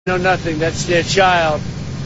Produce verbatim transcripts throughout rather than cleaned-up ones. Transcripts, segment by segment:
know nothing. That's their child.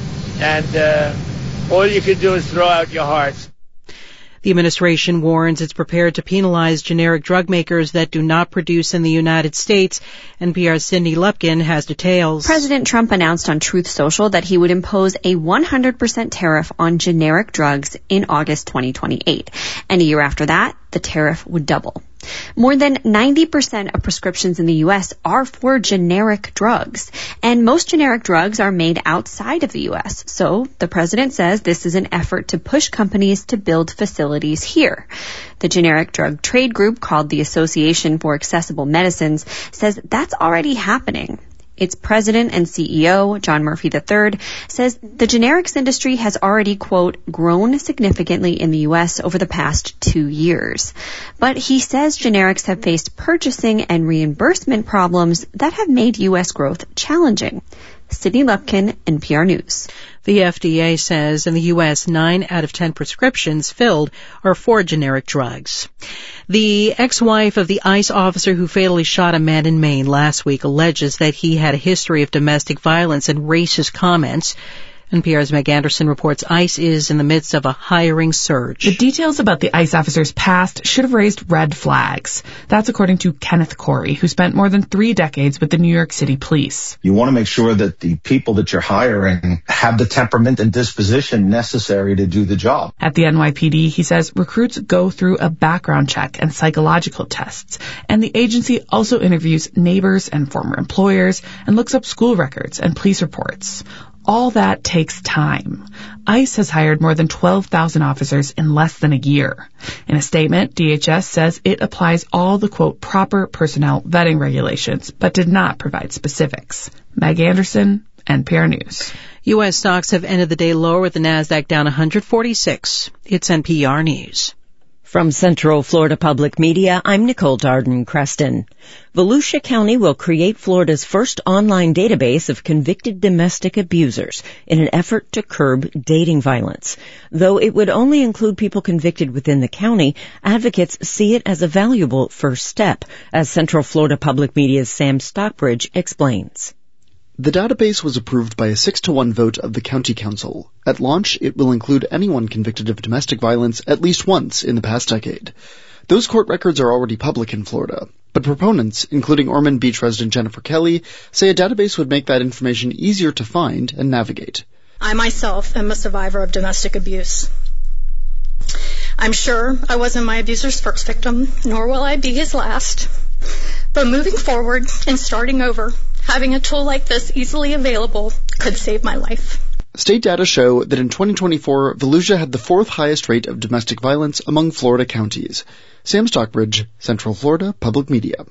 And uh, all you can do is throw out your hearts. The administration warns it's prepared to penalize generic drug makers that do not produce in the United States. N P R's Cindy Lupkin has details. President Trump announced on Truth Social that he would impose a one hundred percent tariff on generic drugs in August twenty twenty-eight. And a year after that, the tariff would double. More than ninety percent of prescriptions in the U S are for generic drugs, and most generic drugs are made outside of the U S. So the president says this is an effort to push companies to build facilities here. The generic drug trade group, called the Association for Accessible Medicines, says that's already happening. Its president and C E O, John Murphy the third, says the generics industry has already, quote, grown significantly in the U S over the past two years. But he says generics have faced purchasing and reimbursement problems that have made U S growth challenging. Sydney Lupkin, N P R News. The F D A says in the U S, nine out of ten prescriptions filled are for generic drugs. The ex-wife of the ICE officer who fatally shot a man in Maine last week alleges that he had a history of domestic violence and racist comments. N P R's Meg Anderson reports ICE is in the midst of a hiring surge. The details about the ICE officer's past should have raised red flags. That's according to Kenneth Corey, who spent more than three decades with the New York City Police. You want to make sure that the people that you're hiring have the temperament and disposition necessary to do the job. At the N Y P D, he says recruits go through a background check and psychological tests, and the agency also interviews neighbors and former employers and looks up school records and police reports. All that takes time. ICE has hired more than twelve thousand officers in less than a year. In a statement, D H S says it applies all the, quote, proper personnel vetting regulations, but did not provide specifics. Meg Anderson, N P R News. U S stocks have ended the day lower with the Nasdaq down one hundred forty-six. It's N P R News. From Central Florida Public Media, I'm Nicole Darden-Creston. Volusia County will create Florida's first online database of convicted domestic abusers in an effort to curb dating violence. Though it would only include people convicted within the county, advocates see it as a valuable first step, as Central Florida Public Media's Sam Stockbridge explains. The database was approved by a six to one vote of the County Council. At launch, it will include anyone convicted of domestic violence at least once in the past decade. Those court records are already public in Florida, but proponents, including Ormond Beach resident Jennifer Kelly, say a database would make that information easier to find and navigate. I myself am a survivor of domestic abuse. I'm sure I wasn't my abuser's first victim, nor will I be his last. But moving forward and starting over, having a tool like this easily available could save my life. State data show that in twenty twenty-four, Volusia had the fourth highest rate of domestic violence among Florida counties. Sam Stockbridge, Central Florida Public Media.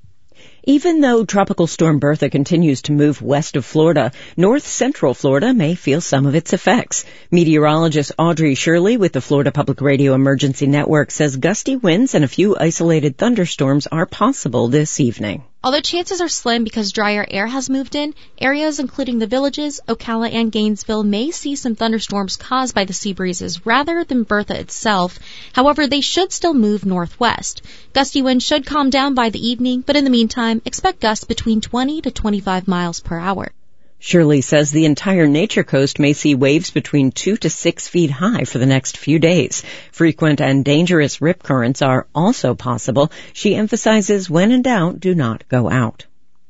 Even though Tropical Storm Bertha continues to move west of Florida, north central Florida may feel some of its effects. Meteorologist Audrey Shirley with the Florida Public Radio Emergency Network says gusty winds and a few isolated thunderstorms are possible this evening. Although chances are slim because drier air has moved in, areas including the Villages, Ocala, and Gainesville may see some thunderstorms caused by the sea breezes rather than Bertha itself. However, they should still move northwest. Gusty winds should calm down by the evening, but in the meantime, expect gusts between twenty to twenty-five miles per hour. Shirley says the entire Nature Coast may see waves between two to six feet high for the next few days. Frequent and dangerous rip currents are also possible. She emphasizes when in doubt, do not go out.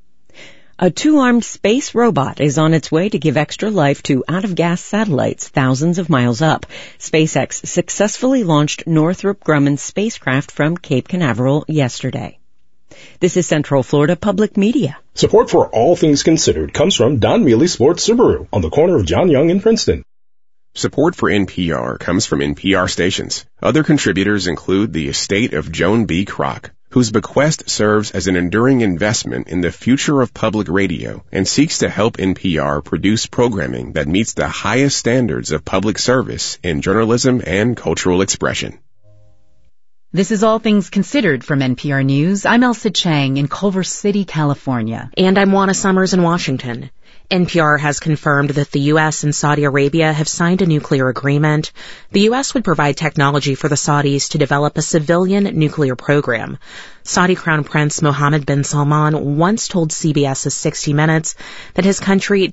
A two-armed space robot is on its way to give extra life to out-of-gas satellites thousands of miles up. SpaceX successfully launched Northrop Grumman's spacecraft from Cape Canaveral yesterday. This is Central Florida Public Media. Support for All Things Considered comes from Don Mealy Sports Subaru on the corner of John Young and Princeton. Support for N P R comes from N P R stations. Other contributors include the estate of Joan B. Kroc, whose bequest serves as an enduring investment in the future of public radio and seeks to help N P R produce programming that meets the highest standards of public service in journalism and cultural expression. This is All Things Considered from N P R News. I'm Elsa Chang in Culver City, California. And I'm Juana Summers in Washington. N P R has confirmed that the U S and Saudi Arabia have signed a nuclear agreement. The U S would provide technology for the Saudis to develop a civilian nuclear program. Saudi Crown Prince Mohammed bin Salman once told C B S's sixty minutes that his country